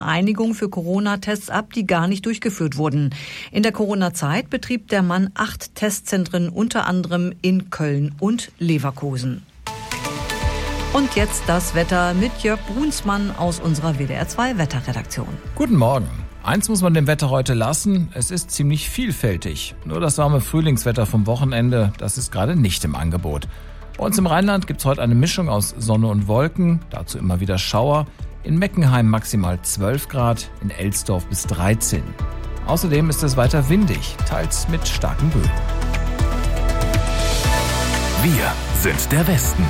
Einigung für Corona-Tests ab, die gar nicht durchgeführt wurden. In der Corona-Zeit betrieb der Mann 8 Testzentren, unter anderem in Köln und Leverkusen. Und jetzt das Wetter mit Jörg Brunsmann aus unserer WDR2-Wetterredaktion. Guten Morgen. Eins muss man dem Wetter heute lassen, es ist ziemlich vielfältig. Nur das warme Frühlingswetter vom Wochenende, das ist gerade nicht im Angebot. Bei uns im Rheinland gibt es heute eine Mischung aus Sonne und Wolken, dazu immer wieder Schauer. In Meckenheim maximal 12 Grad, in Elsdorf bis 13. Außerdem ist es weiter windig, teils mit starken Böen. Wir sind der Westen.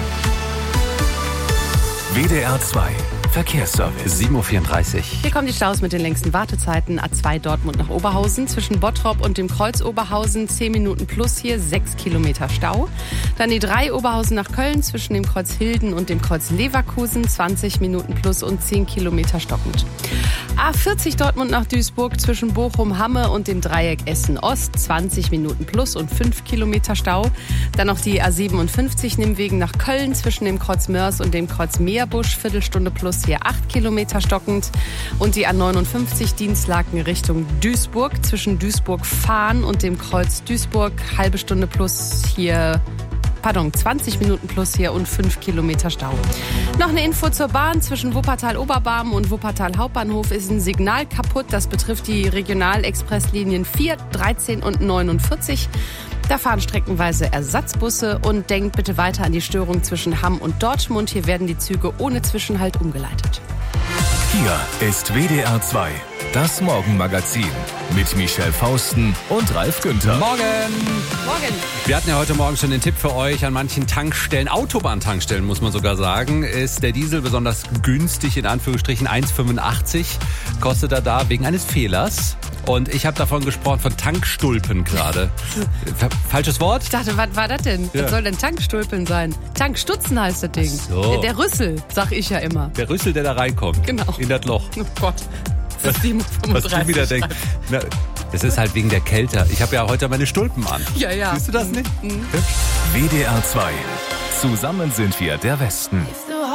WDR 2 Verkehrsservice. 7.34 Uhr. Hier kommen die Staus mit den längsten Wartezeiten. A2 Dortmund nach Oberhausen. Zwischen Bottrop und dem Kreuz Oberhausen 10 Minuten plus hier, 6 Kilometer Stau. Dann die 3 Oberhausen nach Köln. Zwischen dem Kreuz Hilden und dem Kreuz Leverkusen 20 Minuten plus und 10 Kilometer stockend. A40 Dortmund nach Duisburg. Zwischen Bochum-Hamme und dem Dreieck Essen-Ost 20 Minuten plus und 5 Kilometer Stau. Dann noch die A57 Nimmwegen nach Köln. Zwischen dem Kreuz Mörs und dem Kreuz Meerbusch Viertelstunde plus hier 8 Kilometer stockend. Und die A59 Dienstlaken Richtung Duisburg. Zwischen Duisburg-Fahn und dem Kreuz Duisburg halbe Stunde plus hier 20 Minuten plus hier und 5 Kilometer Stau. Noch eine Info zur Bahn. Zwischen Wuppertal-Oberbarmen und Wuppertal Hauptbahnhof ist ein Signal kaputt. Das betrifft die Regionalexpresslinien 4, 13 und 49. Da fahren streckenweise Ersatzbusse und denkt bitte weiter an die Störung zwischen Hamm und Dortmund. Hier werden die Züge ohne Zwischenhalt umgeleitet. Hier ist WDR 2, das Morgenmagazin mit Michelle Fausten und Ralf Günther. Morgen! Morgen! Wir hatten ja heute Morgen schon den Tipp für euch, an manchen Tankstellen, Autobahntankstellen muss man sogar sagen, ist der Diesel besonders günstig, in Anführungsstrichen 1,85 kostet er da wegen eines Fehlers. Und ich habe davon gesprochen, von Tankstulpen gerade. Falsches Wort? Ich dachte, was war das denn? Ja. Was soll denn Tankstulpen sein? Tankstutzen heißt das Ding. So. Der Rüssel, sag ich ja immer. Der Rüssel, der da reinkommt. Genau. In das Loch. Oh Gott. Das ist 7,35. Was du wieder denkst. Na, das ist halt wegen der Kälte. Ich habe ja heute meine Stulpen an. Ja. Siehst du das nicht? WDR 2. Zusammen sind wir der Westen.